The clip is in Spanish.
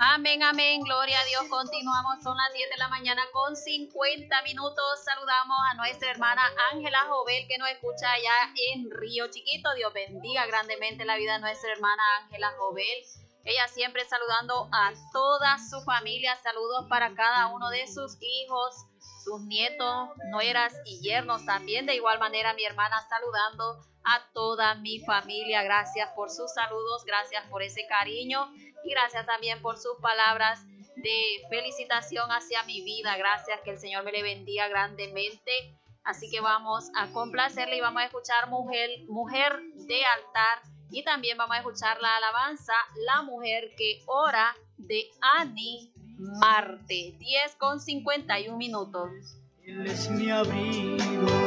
Amén, amén, gloria a Dios. Continuamos, son las 10 de la mañana con 50 minutos. Saludamos a nuestra hermana Ángela Jovel, que nos escucha allá en Río Chiquito. Dios bendiga grandemente la vida de nuestra hermana Ángela Jovel. Ella siempre saludando a toda su familia. Saludos para cada uno de sus hijos, sus nietos, nueras y yernos también. De igual manera, mi hermana saludando a toda mi familia. Gracias por sus saludos, gracias por ese cariño y gracias también por sus palabras de felicitación hacia mi vida. Gracias, que el Señor me le bendiga grandemente. Así que vamos a complacerle y vamos a escuchar Mujer de Altar, y también vamos a escuchar la alabanza La Mujer que Ora de Ani Marte. 10 con 51 minutos. Él es mi abrigo